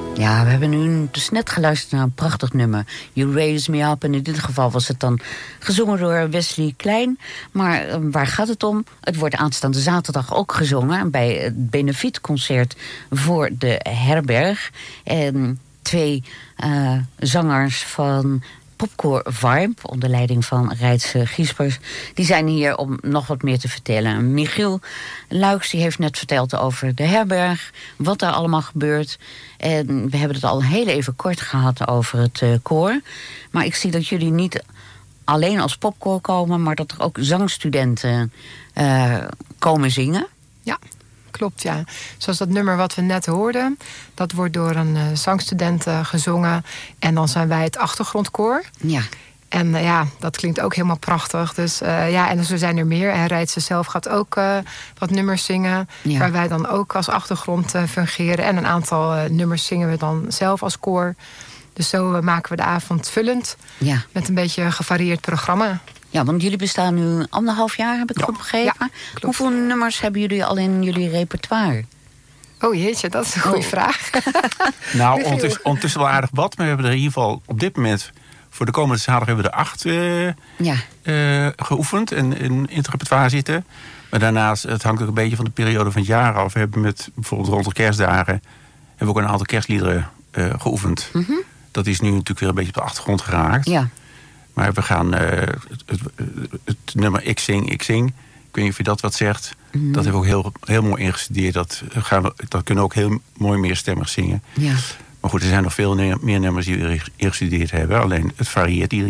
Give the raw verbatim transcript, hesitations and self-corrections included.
Ja, we hebben nu dus net geluisterd naar een prachtig nummer. You Raise Me Up. En in dit geval was het dan gezongen door Wesley Klein. Maar uh, waar gaat het om? Het wordt aanstaande zaterdag ook gezongen bij het benefietconcert voor de herberg. En twee uh, zangers van Popcore Vibe, onder leiding van Reitse Giespers, die zijn hier om nog wat meer te vertellen. Michiel Luijks die heeft net verteld over de herberg, wat daar allemaal gebeurt. En we hebben het al heel even kort gehad over het uh, koor. Maar ik zie dat jullie niet alleen als popkoor komen, maar dat er ook zangstudenten uh, komen zingen. Ja. Klopt, ja. Zoals dat nummer wat we net hoorden, dat wordt door een uh, zangstudent uh, gezongen. En dan zijn wij het achtergrondkoor. Ja. En uh, ja, dat klinkt ook helemaal prachtig. Dus uh, ja, en zo zijn er meer. En Reitse zelf gaat ook uh, wat nummers zingen, ja, waar wij dan ook als achtergrond uh, fungeren. En een aantal uh, nummers zingen we dan zelf als koor. Dus zo uh, maken we de avond vullend, ja, met een beetje een gevarieerd programma. Ja, want jullie bestaan nu anderhalf jaar, heb ik ja. goed begrepen. Ja, hoeveel nummers hebben jullie al in jullie repertoire? Oh jeetje, dat is een goede oh. vraag. Nou, ondertussen, ondertussen wel aardig wat. Maar we hebben er in ieder geval op dit moment, voor de komende zaterdag hebben we er acht uh, ja. uh, geoefend en in, in het repertoire zitten. Maar daarnaast, het hangt ook een beetje van de periode van het jaar af. We hebben met bijvoorbeeld rond de kerstdagen hebben we ook een aantal kerstliederen uh, geoefend. Mm-hmm. Dat is nu natuurlijk weer een beetje op de achtergrond geraakt. Ja. Maar we gaan uh, het, het, het nummer Ik Zing, Ik Zing. Ik weet niet of je dat wat zegt. Mm. Dat hebben we ook heel, heel mooi ingestudeerd. Dat, gaan we, dat kunnen we ook heel mooi meerstemmig zingen. Ja. Maar goed, er zijn nog veel meer nummers die we ingestudeerd hebben. Alleen het varieert iedere